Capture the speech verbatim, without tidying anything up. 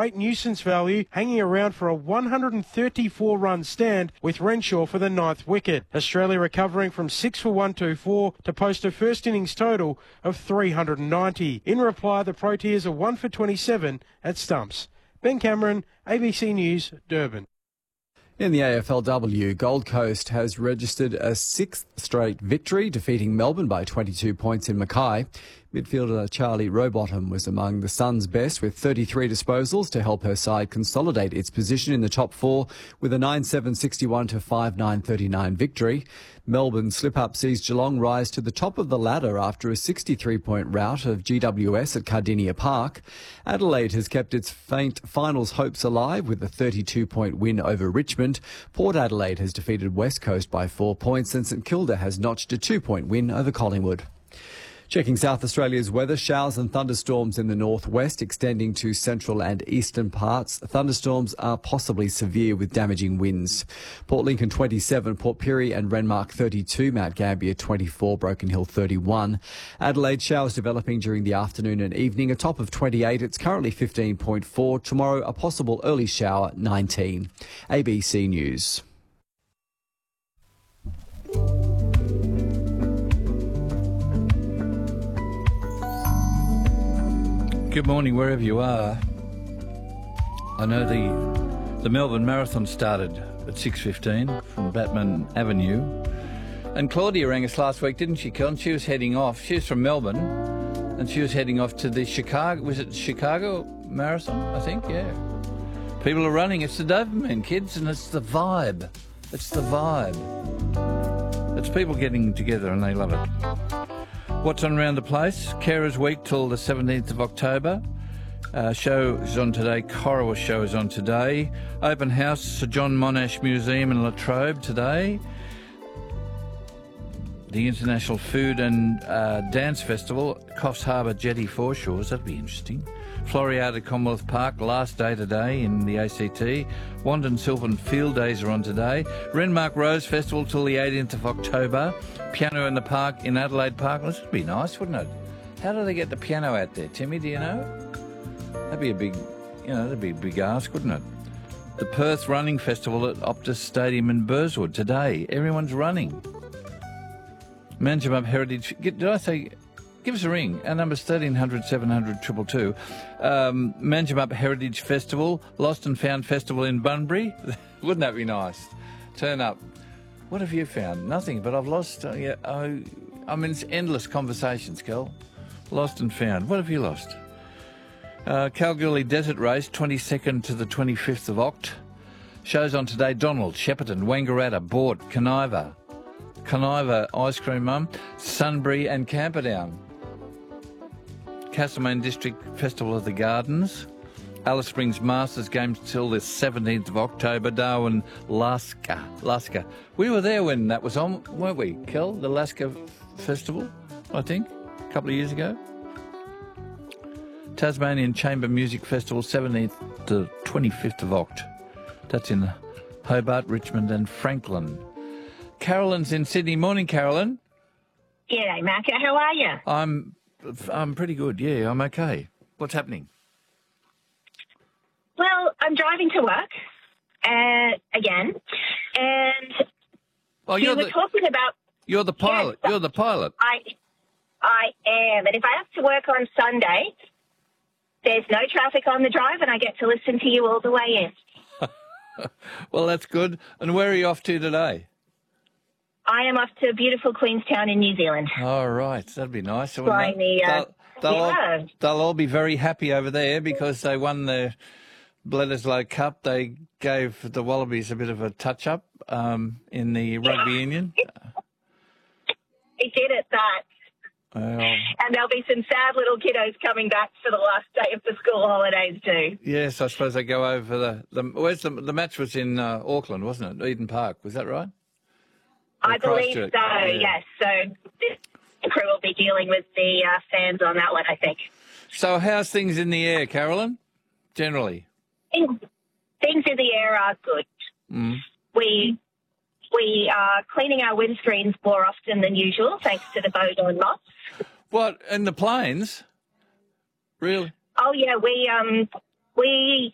great nuisance value, hanging around for a one hundred thirty-four run stand with Renshaw for the ninth wicket. Australia recovering from six for one twenty-four to post a first innings total of three hundred ninety. In reply, the Proteas are one for twenty-seven at stumps. Ben Cameron, A B C News, Durban. In the A F L W, Gold Coast has registered a sixth straight victory, defeating Melbourne by twenty-two points in Mackay. Midfielder Charlie Rowbottom was among the Suns' best with thirty-three disposals to help her side consolidate its position in the top four with a nine seven sixty-one to five nine thirty-nine victory. Melbourne's slip-up sees Geelong rise to the top of the ladder after a sixty-three point rout of G W S at Cardinia Park. Adelaide has kept its faint finals hopes alive with a thirty-two point win over Richmond. Port Adelaide has defeated West Coast by four points and St Kilda has notched a two point win over Collingwood. Checking South Australia's weather, showers and thunderstorms in the northwest extending to central and eastern parts. Thunderstorms are possibly severe with damaging winds. Port Lincoln twenty-seven, Port Pirie and Renmark thirty-two, Mount Gambier twenty-four, Broken Hill thirty-one. Adelaide showers developing during the afternoon and evening, a top of twenty-eight. It's currently fifteen point four. Tomorrow a possible early shower, nineteen. A B C News. Good morning, wherever you are. I know the the Melbourne Marathon started at six fifteen from Batman Avenue. And Claudia rang us last week, didn't she, Colin? She was heading off. She was from Melbourne, and she was heading off to the Chicago, was it Chicago Marathon, I think? Yeah. People are running. It's the dopamine, kids, and it's the vibe. It's the vibe. It's people getting together, and they love it. What's on around the place? Carers Week till the seventeenth of October. Uh, show is on today. Corowa show is on today. Open house, Sir John Monash Museum in Latrobe today. The International Food and uh, Dance Festival, Coffs Harbour Jetty Foreshores. That'd be interesting. Floriada Commonwealth Park, last day today in the A C T. Wandon Sylvan Field Days are on today. Renmark Rose Festival till the eighteenth of October. Piano in the Park in Adelaide Park. This would be nice, wouldn't it? How do they get the piano out there, Timmy? Do you know? That'd be a big, you know, that'd be a big ask, wouldn't it? The Perth Running Festival at Optus Stadium in Burswood today. Everyone's running. Manjimup Heritage. Did I say? Give us a ring. Our number's thirteen hundred seven hundred two two two. Um, Manjimup Heritage Festival, Lost and Found Festival in Bunbury. Wouldn't that be nice? Turn up. What have you found? Nothing, but I've lost. Uh, yeah, oh, I mean, it's endless conversations, Kel. Lost and found. What have you lost? Uh, Kalgoorlie Desert Race, twenty-second to the twenty-fifth of Oct. Shows on today: Donald, Shepparton, Wangaratta, Bort, Conniva, Conniva Ice Cream Mum, Sunbury and Camperdown. Castlemaine District Festival of the Gardens. Alice Springs Masters Games till the seventeenth of October. Darwin, Laska. Laska. We were there when that was on, weren't we, Kel? The Laska Festival, I think, a couple of years ago. Tasmanian Chamber Music Festival, seventeenth to twenty-fifth of Oct. That's in Hobart, Richmond and Franklin. Carolyn's in Sydney. Morning, Carolyn. G'day, Macca. How are you? I'm, I'm pretty good, yeah, I'm okay. What's happening? Well, I'm driving to work uh, again, and oh, you you're were the, talking about... You're the pilot. Yes, you're the pilot. I, I am, and if I have to work on Sunday, there's no traffic on the drive, and I get to listen to you all the way in. Well, that's good. And where are you off to today? I am off to beautiful Queenstown in New Zealand. All right, that'd be nice. Flying the, uh, they'll, they'll, yeah. all, they'll all be very happy over there because they won the Bledisloe Cup. They gave the Wallabies a bit of a touch-up um, in the rugby union. They did it, that. Well, and there'll be some sad little kiddos coming back for the last day of the school holidays too. Yes, I suppose they go over the... the where's the, the match was in uh, Auckland, wasn't it? Eden Park, was that right? I believe so, yeah. yes. So the crew will be dealing with the uh, fans on that one, I think. So how's things in the air, Carolyn, generally? Things, things in the air are good. Mm. We we are cleaning our windscreens more often than usual, thanks to the Bodon moss. What, in the planes? Really? Oh, yeah, we um we